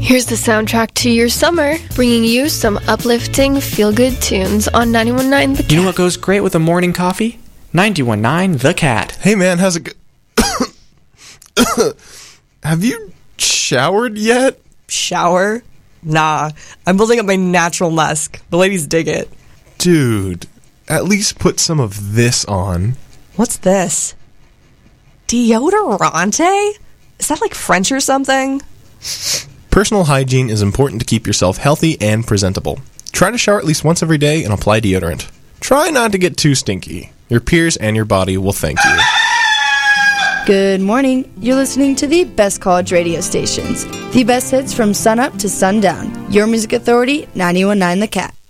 Here's the soundtrack to your summer, bringing you some uplifting, feel-good tunes on 91.9 The Cat. You know what goes great with a morning coffee? 91.9 The Cat. Hey man, how's it go? Have you showered yet? Shower? Nah, I'm building up my natural musk. The ladies dig it. Dude, at least put some of this on. What's this? Deodorante? Is that like French or something? Personal hygiene is important to keep yourself healthy and presentable. Try to shower at least once every day and apply deodorant. Try not to get too stinky. Your peers and your body will thank you. Good morning. You're listening to the best college radio stations. The best hits from sunup to sundown. Your Music Authority, 91.9 The Cat.